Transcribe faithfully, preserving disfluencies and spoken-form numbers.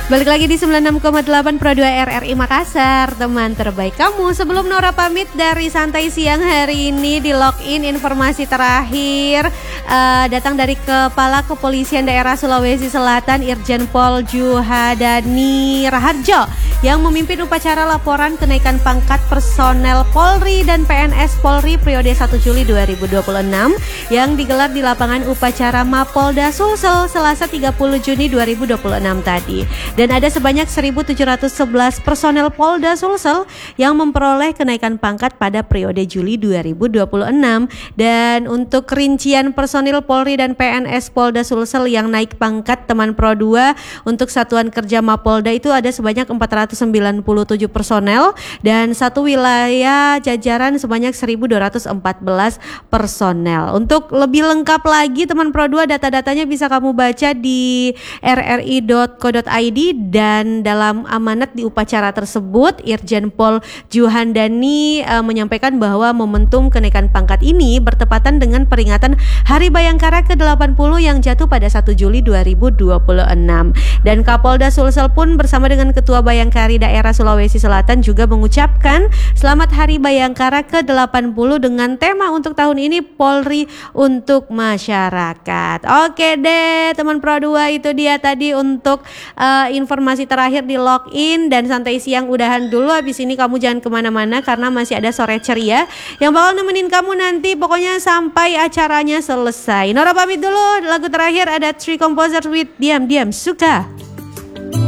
Balik lagi di sembilan puluh enam koma delapan Pro dua R R I Makassar, teman terbaik kamu. Sebelum Nora pamit dari santai siang hari ini, di login informasi terakhir uh, datang dari Kepala Kepolisian Daerah Sulawesi Selatan Irjen Pol Juhadani Raharjo yang memimpin upacara laporan kenaikan pangkat personel Polri dan P N S Polri periode satu Juli dua ribu dua puluh enam yang digelar di lapangan upacara Mapolda Sulsel Selasa tiga puluh Juni dua ribu dua puluh enam tadi. Dan ada sebanyak seribu tujuh ratus sebelas personel Polda Sulsel yang memperoleh kenaikan pangkat pada periode Juli dua ribu dua puluh enam. Dan untuk rincian personil Polri dan P N S Polda Sulsel yang naik pangkat teman Pro dua untuk Satuan Kerja Mapolda itu ada sebanyak empat ratus sembilan puluh tujuh personel dan satu wilayah jajaran sebanyak seribu dua ratus empat belas personel. Untuk lebih lengkap lagi teman Pro dua, data-datanya bisa kamu baca di r r i dot co dot i d. Dan dalam amanat di upacara tersebut, Irjen Pol Juhadani uh, menyampaikan bahwa momentum kenaikan pangkat ini bertepatan dengan peringatan Hari Bayangkara ke delapan puluh yang jatuh pada satu Juli dua ribu dua puluh enam. Dan Kapolda Sulsel pun bersama dengan Ketua Bayangkari Daerah Sulawesi Selatan juga mengucapkan Selamat Hari Bayangkara ke delapan puluh dengan tema untuk tahun ini Polri untuk Masyarakat. Oke deh teman Pro dua, itu dia tadi untuk uh, informasi terakhir di login. Dan santai siang udahan dulu. Habis ini kamu jangan kemana-mana karena masih ada sore ceria yang bakal nemenin kamu nanti pokoknya sampai acaranya selesai. Nora pamit dulu. Lagu terakhir ada Three Composers with Diam Diam Suka.